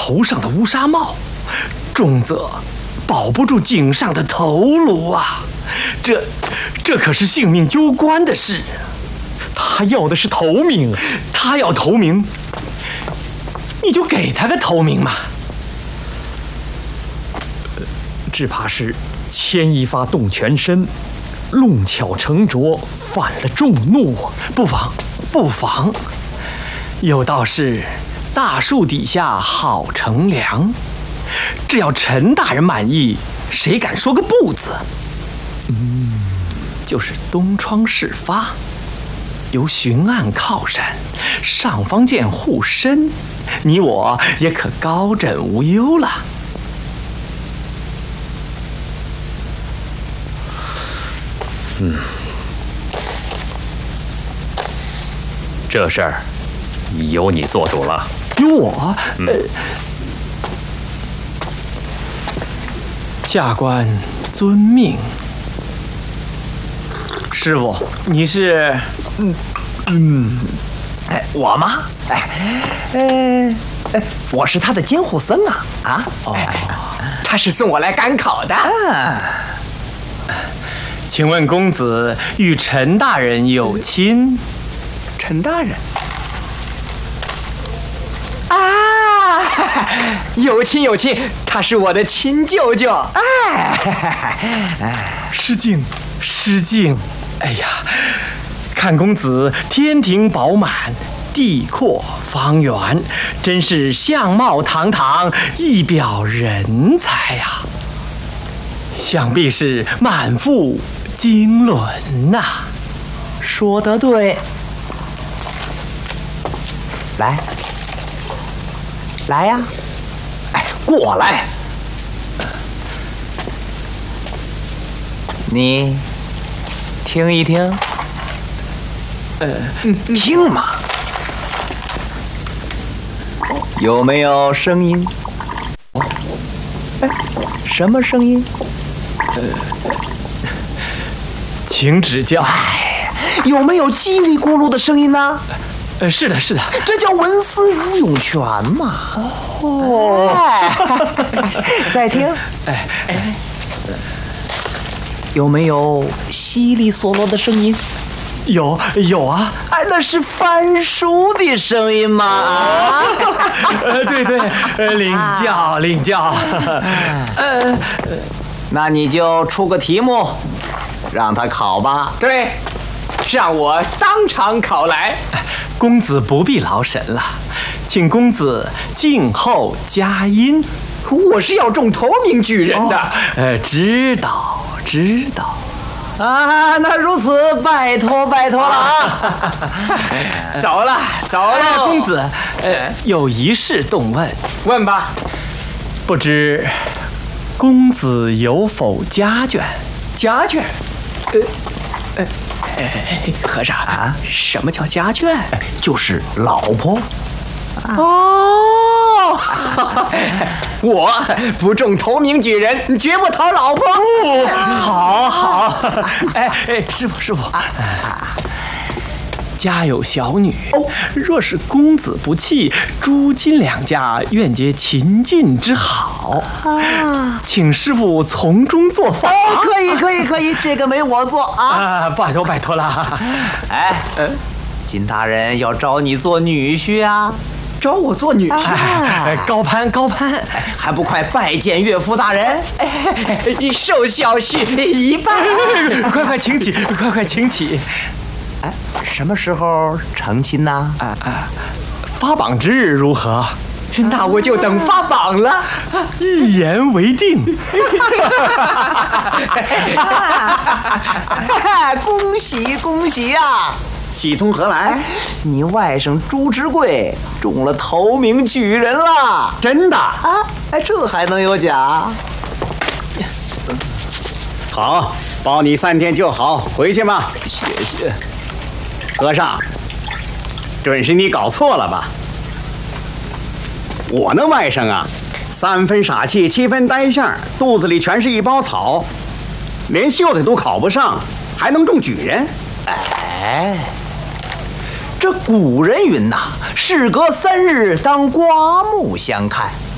头上的乌纱帽，重则保不住颈上的头颅啊！这可是性命攸关的事。他要的是头名，他要头名，你就给他个头名嘛。只怕是牵一发动全身，弄巧成拙，犯了众怒。不妨。有道是，大树底下好乘凉。只要陈大人满意，谁敢说个不字？就是东窗事发，由巡按靠山，上方见护身，你我也可高枕无忧了。 这事儿由你做主了。 由我？下官遵命。师傅，你是？ 我吗？我是他的监护僧啊！ 他是送我来赶考的。 请问公子与陈大人有亲？ 陈大人啊，有亲，他是我的亲舅舅。 失敬。哎呀，看公子天庭饱满，地阔方圆，真是相貌堂堂，一表人才呀！想必是满腹经纶呐。 说得对。来呀，过来。你听一听。听嘛。有没有声音？什么声音？ 请指教。 有没有叽里咕噜的声音呢？ 是的。 这叫文思如涌泉嘛。再听。有没有稀里嗦啰的声音？ 有啊。 那是翻书的声音嘛。 对，领教。 那你就出个题目，让他考吧。 对，让我当场考来。 公子不必劳神了，请公子静候佳音。 我是要中头名举人的。 知道。 那如此，拜托了啊！ 走了。 公子，有一事动问。 问吧。 不知公子有否家眷？ 家眷？和尚啊，什么叫家眷？ 就是老婆。 我不中头名举人，绝不讨老婆。 好。师傅，家有小女，若是公子不弃，诸金两家愿结秦晋之好。请师傅从中做法。 可以，这个没我做啊。 拜托了。 金大人要招你做女婿啊。 招我做女婿？ 高攀， 还不快拜见岳父大人？ 受小婿一拜。 快请起。 什么时候成亲呢？ 发榜之日如何？ 那我就等发榜了。 一言为定。 恭喜呀！喜从何来？你外甥朱之贵中了头名举人了。 真的啊？这还能有假？ 好，包你3天就好，回去吧。 谢谢。 和尚，准是你搞错了吧？我那外甥啊，3分傻气，7分呆相，肚子里全是一包草，连秀才都考不上，还能中举人？ 这古人云呐，事隔3日当刮目相看。